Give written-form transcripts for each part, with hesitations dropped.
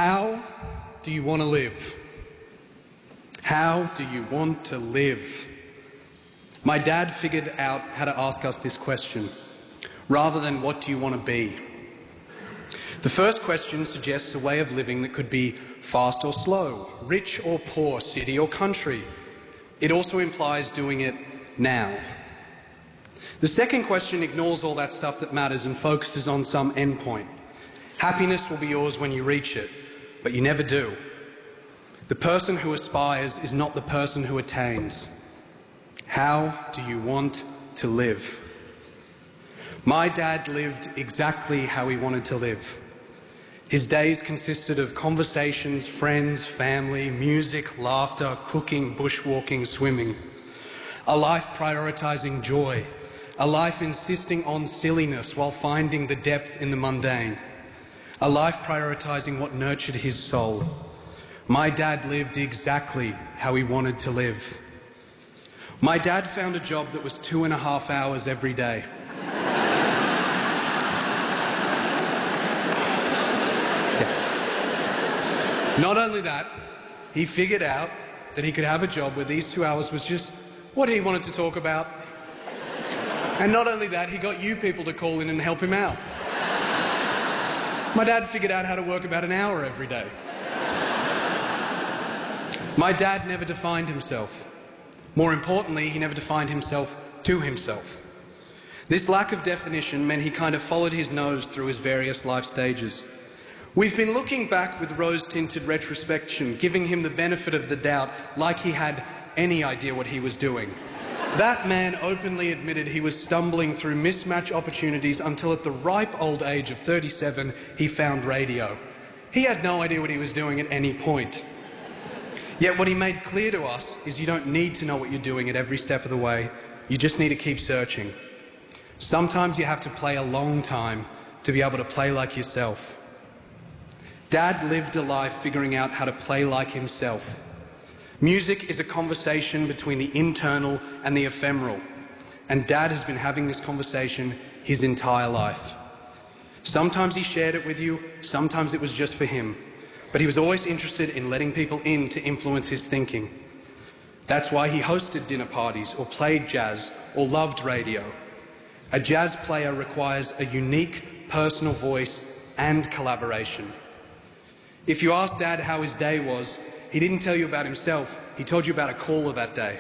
How do you want to live? How do you want to live? My dad figured out how to ask us this question, rather than what do you want to be? The first question suggests a way of living that could be fast or slow, rich or poor, city or country. It also implies doing it now. The second question ignores all that stuff that matters and focuses on some endpoint. Happiness will be yours when you reach it, but you never do. The person who aspires is not the person who attains. How do you want to live? My dad lived exactly how he wanted to live. His days consisted of conversations, friends, family, music, laughter, cooking, bushwalking, swimming. A life prioritizing joy. A life insisting on silliness while finding the depth in the mundane. A life prioritizing what nurtured his soul. My dad lived exactly how he wanted to live. My dad found a job that was 2.5 hours every day. Not only that, he figured out that he could have a job where these 2 hours was just what he wanted to talk about. And not only that, he got you people to call in and help him out. My dad figured out how to work about an hour every day. My dad never defined himself. More importantly, he never defined himself to himself. This lack of definition meant he kind of followed his nose through his various life stages. We've been looking back with rose-tinted retrospection, giving him the benefit of the doubt, like he had any idea what he was doing. That man openly admitted he was stumbling through mismatch opportunities until at the ripe old age of 37, he found radio. He had no idea what he was doing at any point. Yet what he made clear to us is you don't need to know what you're doing at every step of the way. You just need to keep searching. Sometimes you have to play a long time to be able to play like yourself. Dad lived a life figuring out how to play like himself. Music is a conversation between the internal and the ephemeral, and Dad has been having this conversation his entire life. Sometimes he shared it with you, sometimes it was just for him, but he was always interested in letting people in to influence his thinking. That's why he hosted dinner parties, or played jazz, or loved radio. A jazz player requires a unique personal voice and collaboration. If you asked Dad how his day was, he didn't tell you about himself, he told you about a caller that day.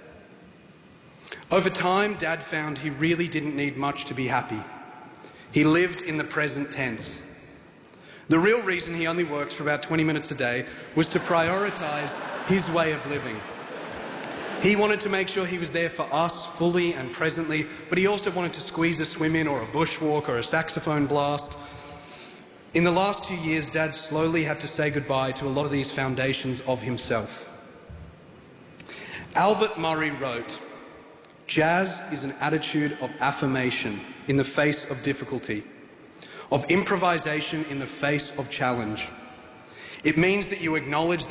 Over time, Dad found he really didn't need much to be happy. He lived in the present tense. The real reason he only works for about 20 minutes a day was to prioritize his way of living. He wanted to make sure he was there for us fully and presently, but he also wanted to squeeze a swim in or a bushwalk or a saxophone blast. In the last 2 years, Dad slowly had to say goodbye to a lot of these foundations of himself. Albert Murray wrote, "Jazz is an attitude of affirmation in the face of difficulty, of improvisation in the face of challenge. It means that you acknowledge